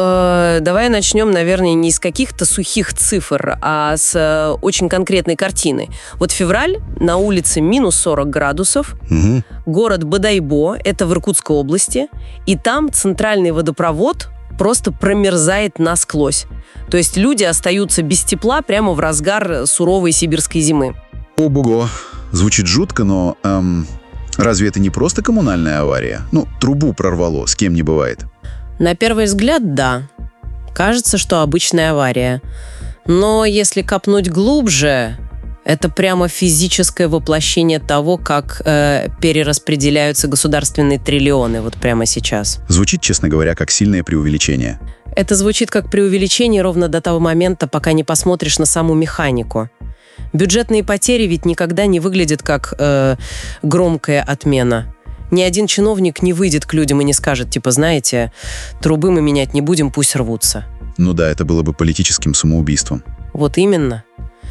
давай начнем, наверное, не с каких-то сухих цифр, а с очень конкретной картины. Вот февраль, на улице минус 40 градусов, город Бодайбо, это в Иркутской области, и там центральный водопровод просто промерзает насквозь. То есть люди остаются без тепла прямо в разгар суровой сибирской зимы. Ого, звучит жутко, но разве это не просто коммунальная авария? Трубу прорвало, с кем не бывает. На первый взгляд, да. Кажется, что обычная авария. Но если копнуть глубже, это прямо физическое воплощение того, как перераспределяются государственные триллионы вот прямо сейчас. Звучит, честно говоря, как сильное преувеличение. Это звучит как преувеличение ровно до того момента, пока не посмотришь на саму механику. Бюджетные потери ведь никогда не выглядят как громкая отмена. Ни один чиновник не выйдет к людям и не скажет, знаете, трубы мы менять не будем, пусть рвутся. Ну да, это было бы политическим самоубийством. Вот именно.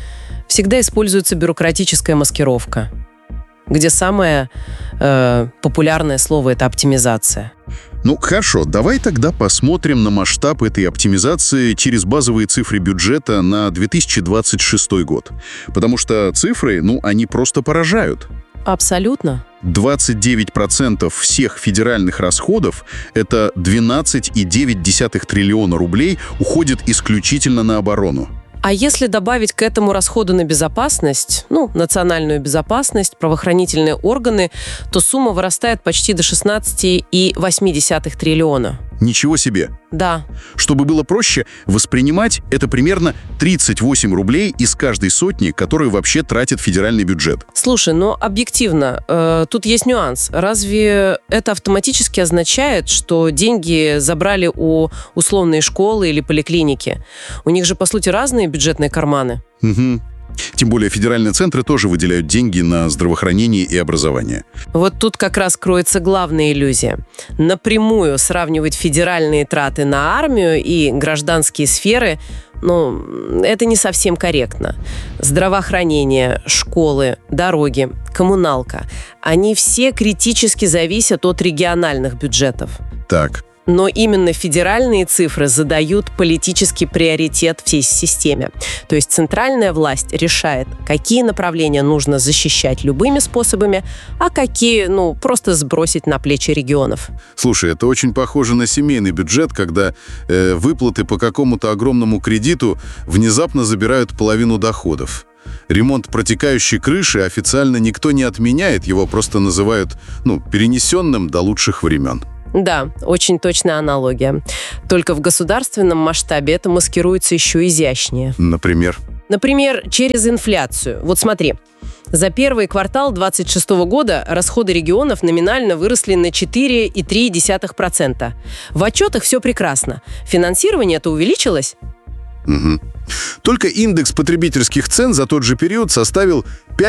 Всегда используется бюрократическая маскировка, где самое популярное слово – это оптимизация. Хорошо, давай тогда посмотрим на масштаб этой оптимизации через базовые цифры бюджета на 2026 год. Потому что цифры, они просто поражают. Абсолютно. 29% всех федеральных расходов, это 12,9 триллиона рублей, уходит исключительно на оборону. А если добавить к этому расходы на безопасность, национальную безопасность, правоохранительные органы, то сумма вырастает почти до 16,8 триллиона. Ничего себе. Да. Чтобы было проще воспринимать, это примерно 38 рублей из каждой сотни, которую вообще тратит федеральный бюджет. Слушай, но объективно, тут есть нюанс. Разве это автоматически означает, что деньги забрали у условной школы или поликлиники? У них же, по сути, разные бюджетные карманы. Угу. Тем более федеральные центры тоже выделяют деньги на здравоохранение и образование. Вот тут как раз кроется главная иллюзия. Напрямую сравнивать федеральные траты на армию и гражданские сферы, это не совсем корректно. Здравоохранение, школы, дороги, коммуналка – они все критически зависят от региональных бюджетов. Так. Но именно федеральные цифры задают политический приоритет всей системе. То есть центральная власть решает, какие направления нужно защищать любыми способами, а какие, просто сбросить на плечи регионов. Слушай, это очень похоже на семейный бюджет, когда выплаты по какому-то огромному кредиту внезапно забирают половину доходов. Ремонт протекающей крыши официально никто не отменяет, его просто называют, перенесенным до лучших времен. Да, очень точная аналогия. Только в государственном масштабе это маскируется еще изящнее. Например? Например, через инфляцию. Вот смотри, за первый квартал 2026 года расходы регионов номинально выросли на 4,3%. В отчетах все прекрасно. Финансирование-то увеличилось? Угу. Только индекс потребительских цен за тот же период составил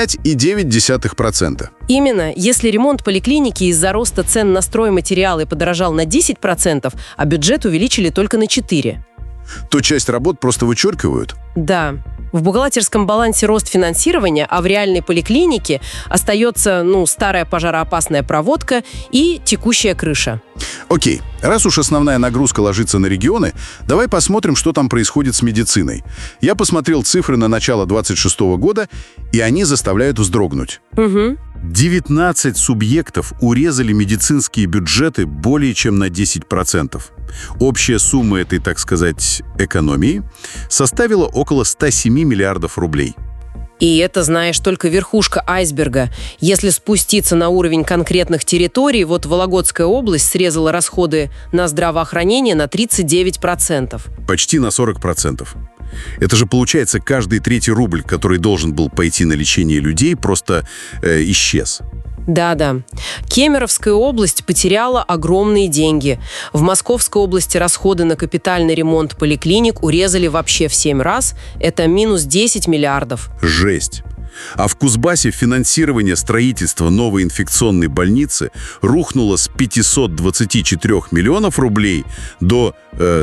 5,9%. Именно. Если ремонт поликлиники из-за роста цен на стройматериалы подорожал на 10%, а бюджет увеличили только на 4%. То часть работ просто вычеркивают? Да. В бухгалтерском балансе рост финансирования, а в реальной поликлинике остается, старая пожароопасная проводка и текущая крыша. Окей, раз уж основная нагрузка ложится на регионы, давай посмотрим, что там происходит с медициной. Я посмотрел цифры на начало 2026 года, и они заставляют вздрогнуть. Угу. 19 субъектов урезали медицинские бюджеты более чем на 10%. Общая сумма этой, так сказать, экономии составила около 107 миллиардов рублей. И это, знаешь, только верхушка айсберга. Если спуститься на уровень конкретных территорий, вот Вологодская область срезала расходы на здравоохранение на 39%. Почти на 40%. Это же, получается, каждый третий рубль, который должен был пойти на лечение людей, просто исчез. Да. Кемеровская область потеряла огромные деньги. В Московской области расходы на капитальный ремонт поликлиник урезали вообще в 7 раз. Это минус 10 миллиардов. Жесть. А в Кузбассе финансирование строительства новой инфекционной больницы рухнуло с 524 миллионов рублей до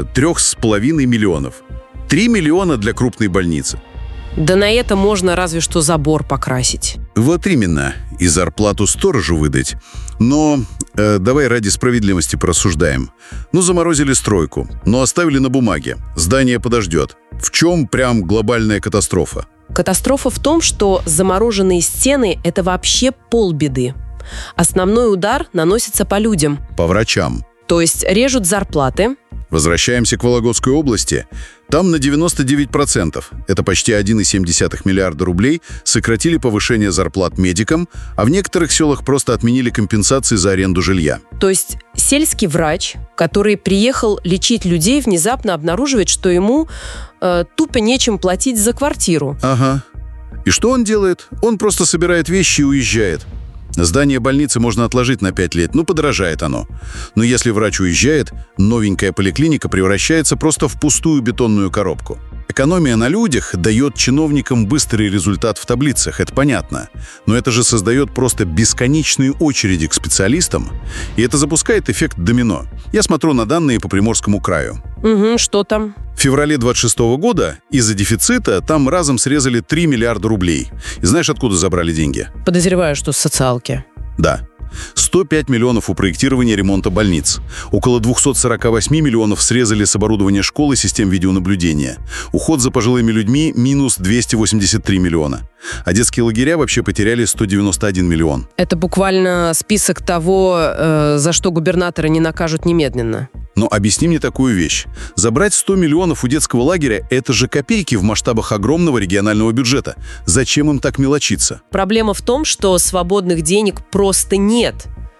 3,5 миллионов. 3 миллиона для крупной больницы. Да на это можно разве что забор покрасить. Вот именно. И зарплату сторожу выдать. Но давай ради справедливости порассуждаем. Заморозили стройку, но оставили на бумаге. Здание подождет. В чем прям глобальная катастрофа? Катастрофа в том, что замороженные стены – это вообще полбеды. Основной удар наносится по людям. По врачам. То есть режут зарплаты. Возвращаемся к Вологодской области. Там на 99%, это почти 1,7 миллиарда рублей, сократили повышение зарплат медикам, а в некоторых селах просто отменили компенсации за аренду жилья. То есть сельский врач, который приехал лечить людей, внезапно обнаруживает, что ему тупо нечем платить за квартиру. Ага. И что он делает? Он просто собирает вещи и уезжает. Здание больницы можно отложить на 5 лет, подорожает оно. Но если врач уезжает, новенькая поликлиника превращается просто в пустую бетонную коробку. Экономия на людях дает чиновникам быстрый результат в таблицах, это понятно. Но это же создает просто бесконечные очереди к специалистам, и это запускает эффект домино. Я смотрю на данные по Приморскому краю. Угу, что там? В феврале 26 года из-за дефицита там разом срезали 3 миллиарда рублей. И знаешь, откуда забрали деньги? Подозреваю, что с социалки. Да. 105 миллионов у проектирования ремонта больниц. Около 248 миллионов срезали с оборудования школы систем видеонаблюдения. Уход за пожилыми людьми – минус 283 миллиона. А детские лагеря вообще потеряли 191 миллион. Это буквально список того, за что губернаторы не накажут немедленно. Но объясни мне такую вещь. Забрать 100 миллионов у детского лагеря – это же копейки в масштабах огромного регионального бюджета. Зачем им так мелочиться? Проблема в том, что свободных денег просто нет.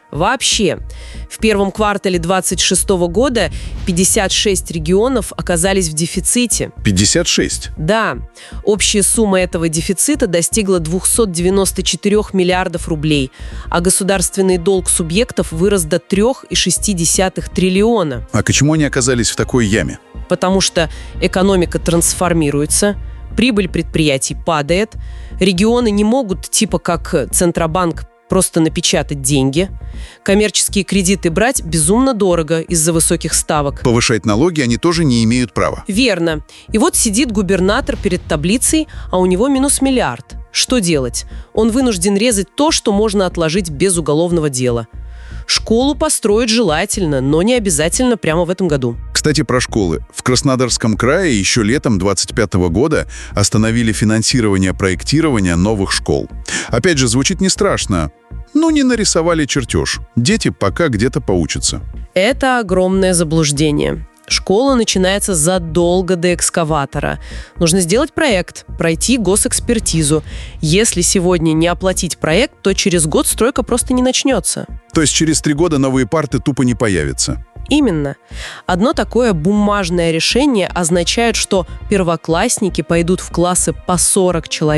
Вообще, в первом квартале 2026 года 56 регионов оказались в дефиците. 56? Да. Общая сумма этого дефицита достигла 294 миллиардов рублей, а государственный долг субъектов вырос до 3,6 триллиона. А почему они оказались в такой яме? Потому что экономика трансформируется, прибыль предприятий падает, регионы не могут, типа как Центробанк, просто напечатать деньги. Коммерческие кредиты брать безумно дорого из-за высоких ставок. Повышать налоги они тоже не имеют права. Верно. И вот сидит губернатор перед таблицей, а у него минус миллиард. Что делать? Он вынужден резать то, что можно отложить без уголовного дела. Школу построить желательно, но не обязательно прямо в этом году. Кстати, про школы. В Краснодарском крае еще летом 2025 года остановили финансирование проектирования новых школ. Опять же, звучит не страшно. Ну, не нарисовали чертеж. Дети пока где-то поучатся. Это огромное заблуждение. Школа начинается задолго до экскаватора. Нужно сделать проект, пройти госэкспертизу. Если сегодня не оплатить проект, то через год стройка просто не начнется. То есть через 3 года новые парты тупо не появятся? Именно. Одно такое бумажное решение означает, что первоклассники пойдут в классы по 40 человек